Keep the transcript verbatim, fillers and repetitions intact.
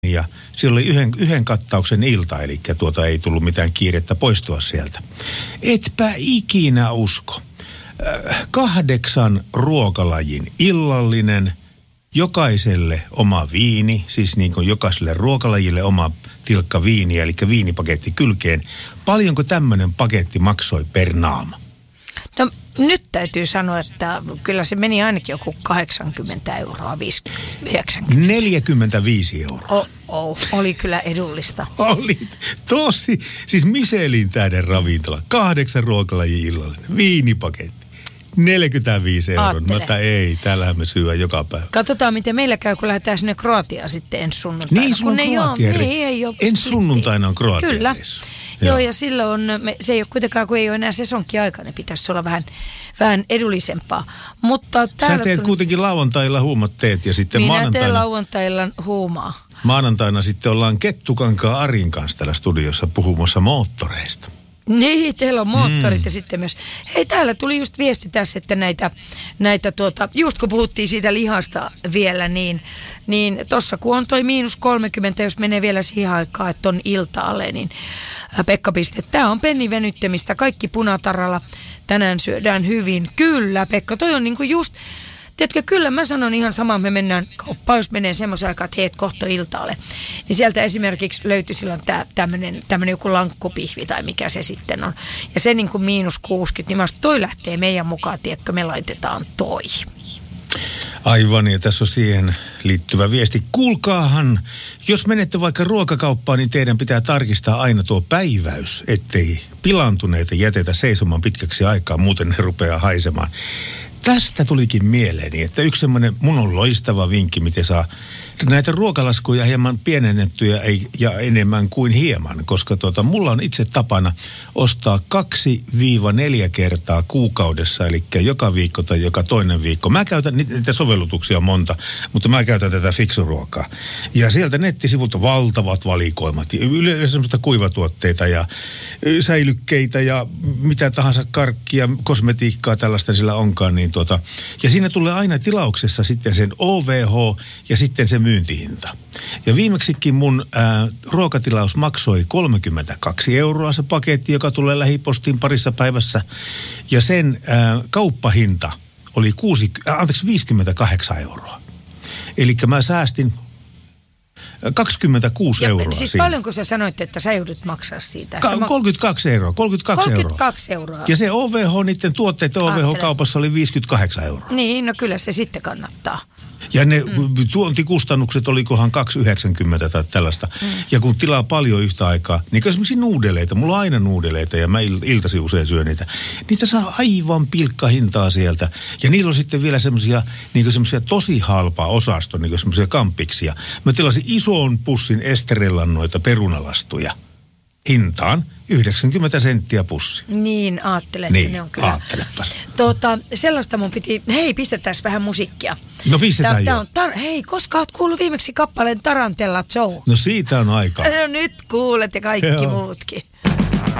ja siellä oli yhden, yhden kattauksen ilta, eli tuota ei tullut mitään kiirettä poistua sieltä. Etpä ikinä usko. Äh, kahdeksan ruokalajin illallinen, jokaiselle oma viini, siis niin kuin jokaiselle ruokalajille oma tilkka viiniä, eli viinipaketti kylkeen. Paljonko tämmöinen paketti maksoi per naama? No nyt täytyy sanoa, että kyllä se meni ainakin joku kahdeksankymmentä euroa, viisikymmentä, yhdeksänkymmentä. neljäkymmentäviisi euroa. Oh, oh, oli kyllä edullista. Oli tosi, siis Michelin tähden ravintola, kahdeksan ruokalajin illallinen, viinipaketti. neljäkymmentäviisi euroa. No ei, täällähän me syödään joka päivä. Katsotaan, miten meillä käy, kun lähdetään sinne Kroatiaan sitten ensi sunnuntaina. Niin, sulla on Kroatia. Niin, ei ole. Ensi sunnuntaina on Kroatia. Kyllä. Joo, Joo, ja silloin se ei ole kuitenkaan, kun ei ole enää sesonkiaika, niin pitäisi olla vähän, vähän edullisempaa. Mutta sä teet tuli... kuitenkin lauantailla huumat teet ja sitten Minä maanantaina... teen lauantailla huumaa. Maanantaina sitten ollaan Kettukankaan Arin kanssa täällä studiossa puhumassa moottoreista. Niin, teillä on moottorit Mm. ja sitten myös. Hei, täällä tuli just viesti tässä, että näitä, näitä tuota, just kun puhuttiin siitä lihasta vielä, niin, niin tossa kun on toi miinus kolmekymmentä, jos menee vielä siihen aikaan, että on iltaalle, niin Pekka piste, tää on pennivenyttämistä, kaikki punatarralla, tänään syödään hyvin. Kyllä, Pekka, toi on niinku just... Tiedätkö, kyllä mä sanon ihan samaa, me mennään kauppaan, jos menee semmoisen aikaan, että heet kohta iltaalle. Niin sieltä esimerkiksi löytyi silloin tämmöinen joku lankkupihvi tai mikä se sitten on. Ja se niin kuin miinus kuusikymmentä, niin mä sanoin, toi lähtee meidän mukaan, tiedätkö, me laitetaan toi. Aivan, ja tässä on siihen liittyvä viesti. Kuulkaahan, jos menette vaikka ruokakauppaan, niin teidän pitää tarkistaa aina tuo päiväys, ettei pilaantuneita jätetä seisomaan pitkäksi aikaa, muuten ne rupeaa haisemaan. Tästä tulikin mieleeni, että yksi semmoinen, mun on loistava vinkki, miten saa näitä ruokalaskuja hieman pienennettyjä ja enemmän kuin hieman, koska tuota, mulla on itse tapana ostaa kaksi viiva neljä kertaa kuukaudessa, eli joka viikko tai joka toinen viikko. Mä käytän, niitä sovellutuksia on monta, mutta mä käytän tätä fiksuruokaa. Ja sieltä nettisivulta valtavat valikoimat, yleensä semmoista kuivatuotteita ja säilykkeitä ja mitä tahansa karkkia, kosmetiikkaa tällaista sillä onkaan, niin tuota, ja siinä tulee aina tilauksessa sitten sen O V H ja sitten se myyntihinta. Ja viimeksikin mun ää, ruokatilaus maksoi kolmekymmentäkaksi euroa se paketti, joka tulee lähipostiin parissa päivässä. Ja sen ää, kauppahinta oli kuusi, äh, anteeksi, viisikymmentäkahdeksan euroa. Eli mä säästin kaksikymmentäkuusi ja, euroa siis siinä. Paljonko sä sanoit, että sä joudut maksaa siitä? Ka- kolmekymmentäkaksi euroa. kolmekymmentäkaksi, kolmekymmentäkaksi euroa. Ja se O V H, niiden tuotteiden O V H-kaupassa oli viisikymmentäkahdeksan euroa. Niin, no kyllä se sitten kannattaa. Ja ne mm. tuontikustannukset olikohan kaksi yhdeksänkymmentä tai tällaista. Mm. Ja kun tilaa paljon yhtä aikaa, niin esimerkiksi nuudeleita, mulla on aina nuudeleita ja mä il- iltasi usein syön niitä. Niitä saa aivan pilkkahintaa sieltä. Ja niillä on sitten vielä semmoisia niin semmoisia tosi halpaa osasto, niin semmoisia kampiksia. Mä tilasin ison pussin Esterellan noita perunalastuja. Hintaan yhdeksänkymmentä senttiä pussi. Niin, ajattelen, niin, että ne on kyllä. Aattelepas. Tuota, sellaista mun piti, hei, pistetään vähän musiikkia. No pistetään tää, jo. Tää on tar- hei, koska oot kuullut viimeksi kappaleen Tarantella Joe? No siitä on aikaa. No nyt kuulet ja kaikki Joo. muutkin.